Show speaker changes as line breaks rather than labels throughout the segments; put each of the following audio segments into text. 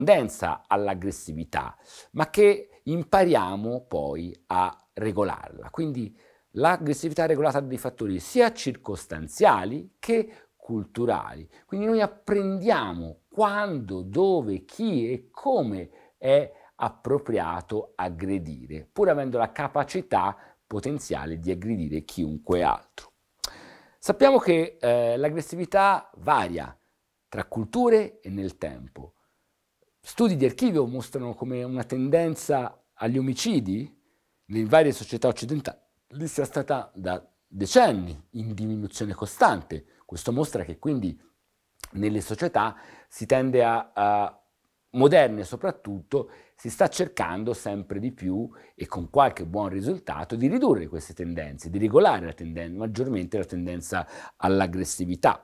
tendenza all'aggressività, ma che impariamo poi a regolarla. Quindi l'aggressività è regolata da dei fattori sia circostanziali che culturali. Quindi noi apprendiamo quando, dove, chi e come è appropriato aggredire, pur avendo la capacità potenziale di aggredire chiunque altro. Sappiamo che l'aggressività varia tra culture e nel tempo. Studi di archivio mostrano come una tendenza agli omicidi nelle varie società occidentali sia stata da decenni in diminuzione costante. Questo mostra che quindi nelle società si tende a moderne soprattutto, si sta cercando sempre di più e con qualche buon risultato di ridurre queste tendenze, di regolare maggiormente la tendenza all'aggressività.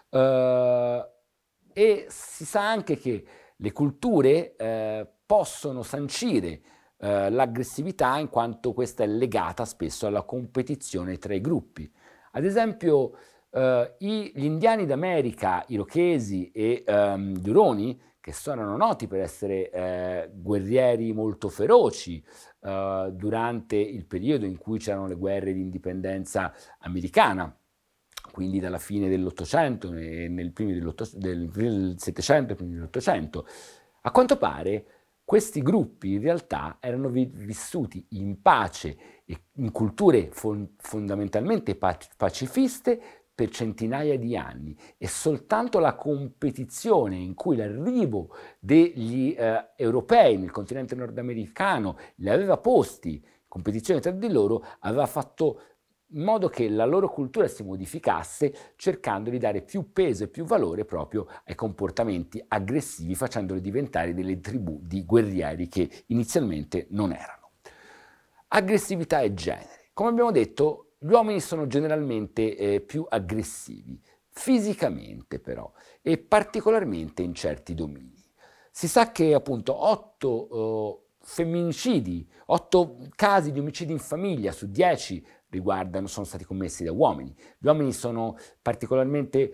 E si sa anche che le culture possono sancire l'aggressività in quanto questa è legata spesso alla competizione tra i gruppi. Ad esempio, gli indiani d'America, irochesi e gli uroni, che sono noti per essere guerrieri molto feroci durante il periodo in cui c'erano le guerre di indipendenza americana, quindi dalla fine dell'Ottocento e nel primi del Settecento e primi dell'Ottocento. A quanto pare questi gruppi in realtà erano vissuti in pace e in culture fondamentalmente pacifiste per centinaia di anni e soltanto la competizione in cui l'arrivo degli europei nel continente nordamericano li aveva posti in competizione tra di loro aveva fatto in modo che la loro cultura si modificasse cercando di dare più peso e più valore proprio ai comportamenti aggressivi, facendoli diventare delle tribù di guerrieri che inizialmente non erano. Aggressività e genere. Come abbiamo detto, gli uomini sono generalmente più aggressivi, fisicamente però, e particolarmente in certi domini. Si sa che appunto 8 femminicidi, 8 casi di omicidi in famiglia su 10 sono stati commessi da uomini. Gli uomini sono particolarmente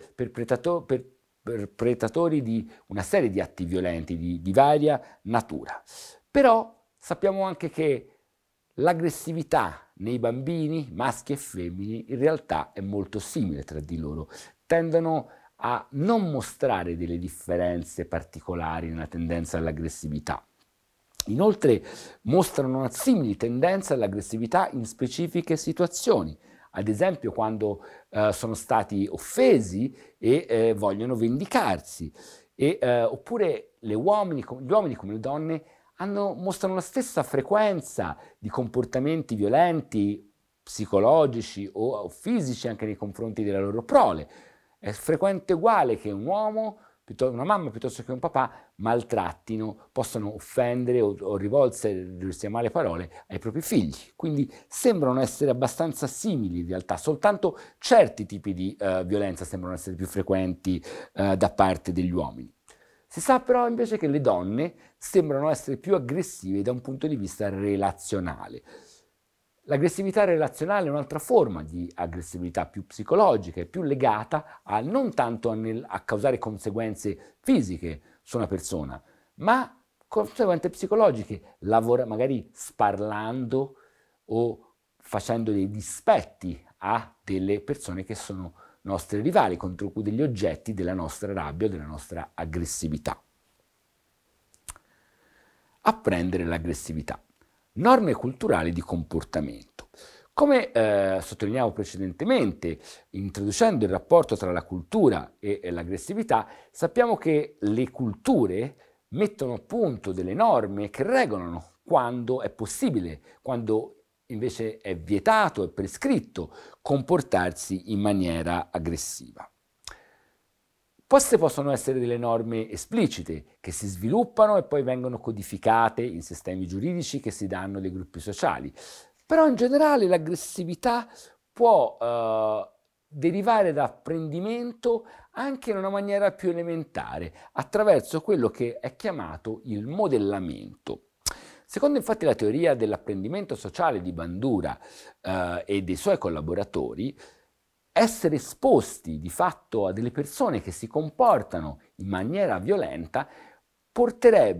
perpetratori di una serie di atti violenti di varia natura. Però sappiamo anche che l'aggressività nei bambini, maschi e femmine, in realtà è molto simile tra di loro. Tendono a non mostrare delle differenze particolari nella tendenza all'aggressività. Inoltre mostrano una simile tendenza all'aggressività in specifiche situazioni, ad esempio quando sono stati offesi e vogliono vendicarsi, oppure gli uomini come le donne mostrano la stessa frequenza di comportamenti violenti, psicologici o fisici anche nei confronti della loro prole. È frequente uguale che un uomo, una mamma piuttosto che un papà, maltrattino, possono offendere o rivolgersi a male parole ai propri figli. Quindi sembrano essere abbastanza simili in realtà, soltanto certi tipi di violenza sembrano essere più frequenti da parte degli uomini. Si sa però invece che le donne sembrano essere più aggressive da un punto di vista relazionale. L'aggressività relazionale è un'altra forma di aggressività più psicologica e più legata a non tanto a causare conseguenze fisiche su una persona, ma conseguenze psicologiche, magari sparlando o facendo dei dispetti a delle persone che sono nostri rivali, contro cui degli oggetti della nostra rabbia o della nostra aggressività. Apprendere l'aggressivà. Norme culturali di comportamento. Come sottolineavo precedentemente, introducendo il rapporto tra la cultura e l'aggressività, sappiamo che le culture mettono a punto delle norme che regolano quando è possibile, quando invece è vietato e prescritto comportarsi in maniera aggressiva. Queste possono essere delle norme esplicite che si sviluppano e poi vengono codificate in sistemi giuridici che si danno dei gruppi sociali. Però in generale l'aggressività può derivare da apprendimento anche in una maniera più elementare, attraverso quello che è chiamato il modellamento. Secondo infatti la teoria dell'apprendimento sociale di Bandura e dei suoi collaboratori, essere esposti di fatto a delle persone che si comportano in maniera violenta porterebbe